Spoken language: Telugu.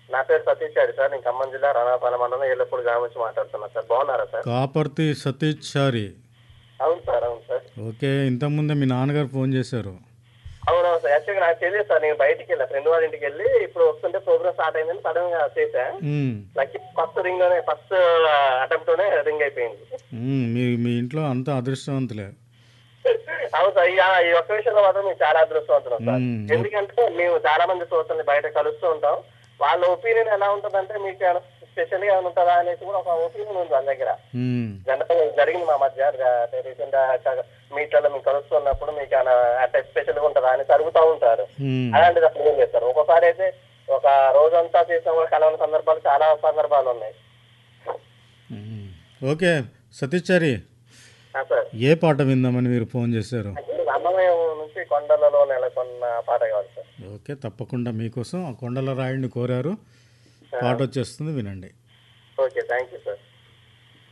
నా పేరు సతీష్ గారు సార్. నేను ఖమ్మం జిల్లా రాణాపాలెం మండలం ఏలపూడి గ్రామం నుంచి మాట్లాడుతున్నా సార్. బాగున్నారా సార్? కాపర్తి సతీష్ చారి. అవును సార్, అవును సార్. ఓకే, ఇంతకుముందే మీ నాన్నగారు ఫోన్ చేశారు. అవునవును సార్. యాక్చువల్గా నాకు తెలియదు సార్. నేను బయటికి వెళ్ళా, ఫ్రెండ్ వాళ్ళ ఇంటికి వెళ్ళి ఇప్పుడు వస్తుంటే ప్రోగ్రామ్ స్టార్ట్ అయిందని సడన్ గా చేశా. మ్మ్. లక్కీ ఫస్ట్ అటెంప్ట్ లోనే రింగ్ అయిపోయింది. మీ మీ ఇంట్లో అంతా అదృష్టవంతులే. అవును సార్. ఈ ఒక్క విషయంలో మాత్రం మేము చాలా అదృష్టవంతున్నాం సార్. ఎందుకంటే మేము చాలా మంది శ్రోతల్ని బయట కలుస్తూ ఉంటాం. వాళ్ళ ఒపీనియన్ ఎలా ఉంటుందంటే మీకు స్పెషల్ గా ఉంటుందా అనేసి కూడా ఒక ఒపీనియన్ ఉంది వాళ్ళ దగ్గర. జనరల్ జరిగింది మా మధ్య రీసెంట్ మీట్లలో మేము కలుస్తున్నప్పుడు మీకు అంటే స్పెషల్ గా ఉంటుందా అని అడుగుతూ ఉంటారు. అలాంటిది అసలు ఏం చేస్తారు. ఒక్కోసారి అయితే ఒక రోజంతా చేసిన కూడా కలవని సందర్భాలు చాలా సందర్భాలు ఉన్నాయి. ఓకే సతీష్ చారి, సార్ ఏ పాట విందామని మీరు ఫోన్ చేశారు? అన్నమయ్య నుంచి కొండలలో నెలకొన్న పాట కావాలి సార్. ఓకే, తప్పకుండా మీకోసం ఆ కొండల రాయుడిని కోరారు. పాట వచ్చేస్తుంది, వినండి. Okay, thank you sir.